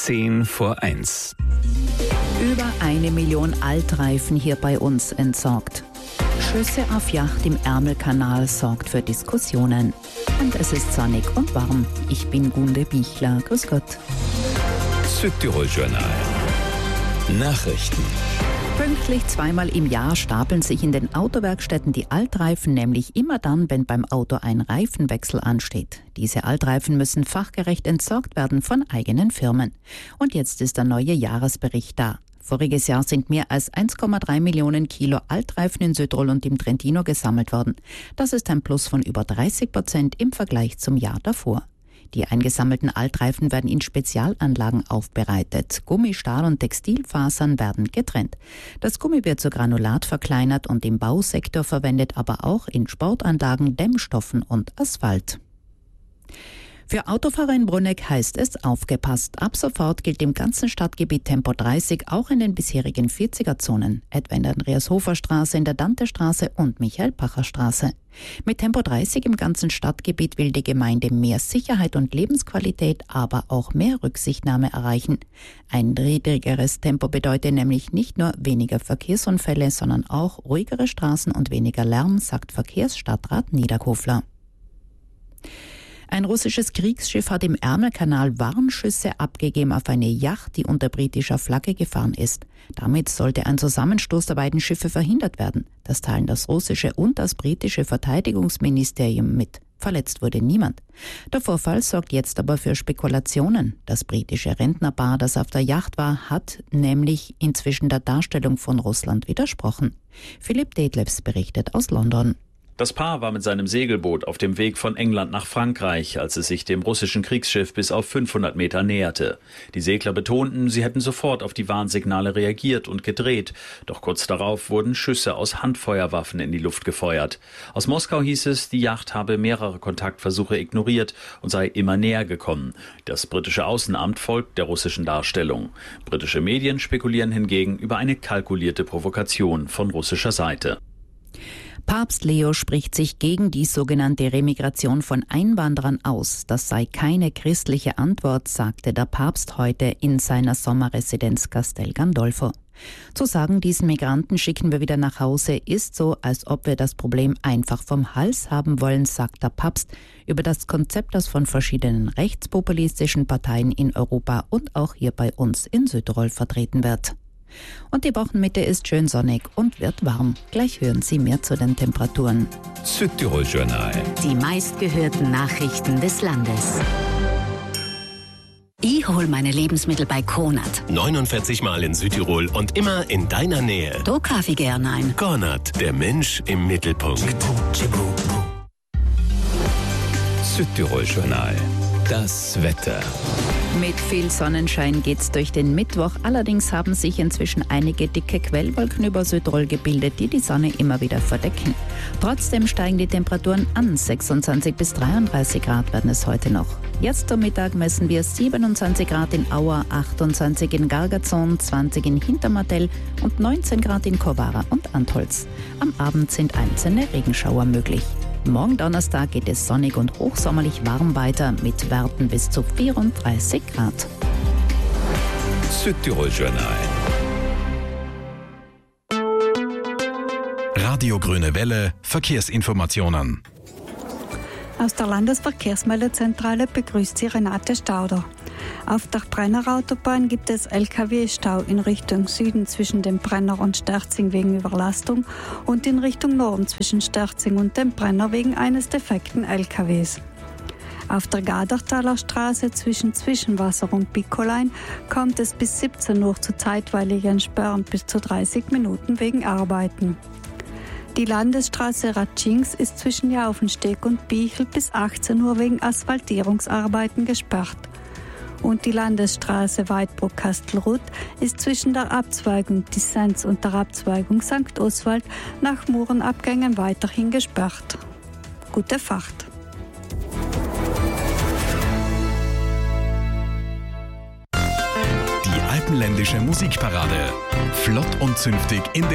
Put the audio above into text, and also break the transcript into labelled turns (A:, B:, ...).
A: 10:10.
B: Über 1 Million Altreifen hier bei uns entsorgt. Schüsse auf Yacht im Ärmelkanal sorgt für Diskussionen. Und es ist sonnig und warm. Ich bin Gunde Bichler. Grüß Gott.
A: Südtirol-Journal. Nachrichten.
B: Pünktlich 2-mal im Jahr stapeln sich in den Autowerkstätten die Altreifen, nämlich immer dann, wenn beim Auto ein Reifenwechsel ansteht. Diese Altreifen müssen fachgerecht entsorgt werden von eigenen Firmen. Und jetzt ist der neue Jahresbericht da. Voriges Jahr sind mehr als 1,3 Millionen Kilo Altreifen in Südtirol und im Trentino gesammelt worden. Das ist ein Plus von über 30% im Vergleich zum Jahr davor. Die eingesammelten Altreifen werden in Spezialanlagen aufbereitet. Gummi, Stahl und Textilfasern werden getrennt. Das Gummi wird zu Granulat verkleinert und im Bausektor verwendet, aber auch in Sportanlagen, Dämmstoffen und Asphalt. Für Autofahrer in Bruneck heißt es aufgepasst. Ab sofort gilt im ganzen Stadtgebiet Tempo 30, auch in den bisherigen 40er-Zonen, etwa in der Andreas-Hofer-Straße, in der Dante-Straße und Michael-Pacher-Straße. Mit Tempo 30 im ganzen Stadtgebiet will die Gemeinde mehr Sicherheit und Lebensqualität, aber auch mehr Rücksichtnahme erreichen. Ein niedrigeres Tempo bedeutet nämlich nicht nur weniger Verkehrsunfälle, sondern auch ruhigere Straßen und weniger Lärm, sagt Verkehrsstadtrat Niederkofler. Ein russisches Kriegsschiff hat im Ärmelkanal Warnschüsse abgegeben auf eine Yacht, die unter britischer Flagge gefahren ist. Damit sollte ein Zusammenstoß der beiden Schiffe verhindert werden. Das teilen das russische und das britische Verteidigungsministerium mit. Verletzt wurde niemand. Der Vorfall sorgt jetzt aber für Spekulationen. Das britische Rentnerpaar, das auf der Yacht war, hat nämlich inzwischen der Darstellung von Russland widersprochen. Philipp Detlefs berichtet aus London.
C: Das Paar war mit seinem Segelboot auf dem Weg von England nach Frankreich, als es sich dem russischen Kriegsschiff bis auf 500 Meter näherte. Die Segler betonten, sie hätten sofort auf die Warnsignale reagiert und gedreht. Doch kurz darauf wurden Schüsse aus Handfeuerwaffen in die Luft gefeuert. Aus Moskau hieß es, die Yacht habe mehrere Kontaktversuche ignoriert und sei immer näher gekommen. Das britische Außenamt folgt der russischen Darstellung. Britische Medien spekulieren hingegen über eine kalkulierte Provokation von russischer Seite.
B: Papst Leo spricht sich gegen die sogenannte Remigration von Einwanderern aus. Das sei keine christliche Antwort, sagte der Papst heute in seiner Sommerresidenz Castel Gandolfo. Zu sagen, diesen Migranten schicken wir wieder nach Hause, ist so, als ob wir das Problem einfach vom Hals haben wollen, sagt der Papst über das Konzept, das von verschiedenen rechtspopulistischen Parteien in Europa und auch hier bei uns in Südtirol vertreten wird. Und die Wochenmitte ist schön sonnig und wird warm. Gleich hören Sie mehr zu den Temperaturen.
A: Südtirol-Journal.
D: Die meistgehörten Nachrichten des Landes. Ich hole meine Lebensmittel bei Konrad.
E: 49 Mal in Südtirol und immer in deiner Nähe.
D: Da kaufe ich gerne ein.
E: Konrad, der Mensch im Mittelpunkt.
A: Südtirol-Journal. Das Wetter.
B: Mit viel Sonnenschein geht's durch den Mittwoch. Allerdings haben sich inzwischen einige dicke Quellwolken über Südtirol gebildet, die die Sonne immer wieder verdecken. Trotzdem steigen die Temperaturen an. 26 bis 33 Grad werden es heute noch. Jetzt zum Mittag messen wir 27 Grad in Auer, 28 in Gargazon, 20 in Hintermartell und 19 Grad in Kowara und Antholz. Am Abend sind einzelne Regenschauer möglich. Morgen Donnerstag geht es sonnig und hochsommerlich warm weiter mit Werten bis zu 34 Grad.
A: Südtirol-Journal.
E: Radio Grüne Welle, Verkehrsinformationen.
F: Aus der Landesverkehrsmeldezentrale begrüßt Sie Renate Stauder. Auf der Brennerautobahn gibt es Lkw-Stau in Richtung Süden zwischen dem Brenner und Sterzing wegen Überlastung und in Richtung Norden zwischen Sterzing und dem Brenner wegen eines defekten Lkws. Auf der Gadertaler Straße zwischen Zwischenwasser und Bikolein kommt es bis 17 Uhr zu zeitweiligen Sperren bis zu 30 Minuten wegen Arbeiten. Die Landesstraße Ratschings ist zwischen Jaufensteg und Bichel bis 18 Uhr wegen Asphaltierungsarbeiten gesperrt. Und die Landesstraße Weidbruck-Kastelruth ist zwischen der Abzweigung Dissens und der Abzweigung St. Oswald nach Murenabgängen weiterhin gesperrt. Gute Fahrt!
E: Die alpenländische Musikparade. Flott und zünftig in